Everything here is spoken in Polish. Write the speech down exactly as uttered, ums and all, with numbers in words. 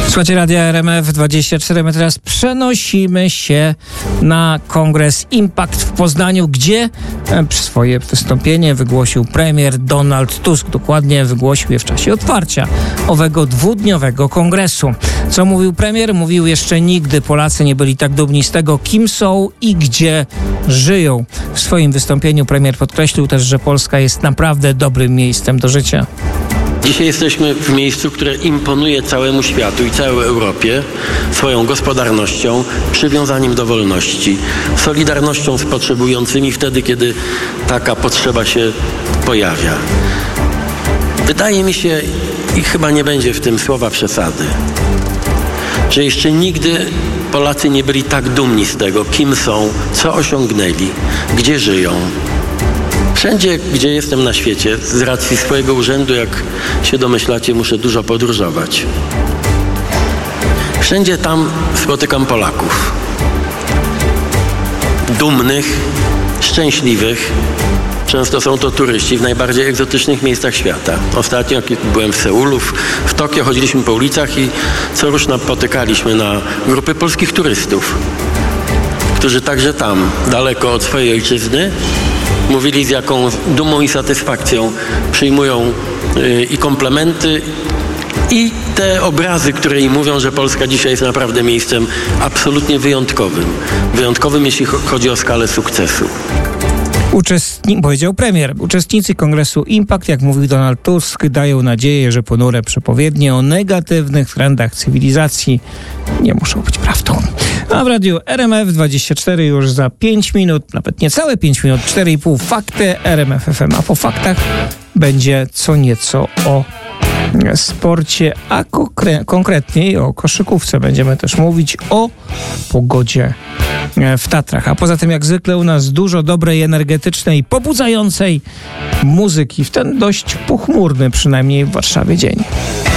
Słuchajcie Radia R M F dwadzieścia cztery. My teraz przenosimy się na kongres Impact w Poznaniu, gdzie swoje wystąpienie wygłosił premier Donald Tusk. Dokładnie wygłosił je w czasie otwarcia owego dwudniowego kongresu. Co mówił premier? Mówił: jeszcze nigdy Polacy nie byli tak dumni z tego, kim są i gdzie żyją. W swoim wystąpieniu premier podkreślił też, że Polska jest naprawdę dobrym miejscem do życia. Dzisiaj jesteśmy w miejscu, które imponuje całemu światu i całej Europie swoją gospodarnością, przywiązaniem do wolności, solidarnością z potrzebującymi wtedy, kiedy taka potrzeba się pojawia. Wydaje mi się, i chyba nie będzie w tym słowa przesady, że jeszcze nigdy Polacy nie byli tak dumni z tego, kim są, co osiągnęli, gdzie żyją. Wszędzie, gdzie jestem na świecie, z racji swojego urzędu, jak się domyślacie, muszę dużo podróżować. Wszędzie tam spotykam Polaków. Dumnych, szczęśliwych. Często są to turyści w najbardziej egzotycznych miejscach świata. Ostatnio byłem w Seulu, w Tokio, chodziliśmy po ulicach i co rusz napotykaliśmy na grupy polskich turystów, którzy także tam, daleko od swojej ojczyzny, mówili, z jaką dumą i satysfakcją przyjmują yy, i komplementy, i te obrazy, które im mówią, że Polska dzisiaj jest naprawdę miejscem absolutnie wyjątkowym. Wyjątkowym, jeśli chodzi o skalę sukcesu. Uczestni- powiedział premier. Uczestnicy kongresu Impact, jak mówił Donald Tusk, dają nadzieję, że ponure przepowiednie o negatywnych trendach cywilizacji nie muszą być prawdą. A w radiu R M F dwadzieścia cztery już za pięć minut, nawet niecałe pięć minut, cztery i pół fakty R M F F M. A po faktach będzie co nieco o sporcie, a konkre- konkretniej o koszykówce. Będziemy też mówić o pogodzie w Tatrach. A poza tym, jak zwykle, u nas dużo dobrej, energetycznej, pobudzającej muzyki w ten dość pochmurny, przynajmniej w Warszawie, dzień.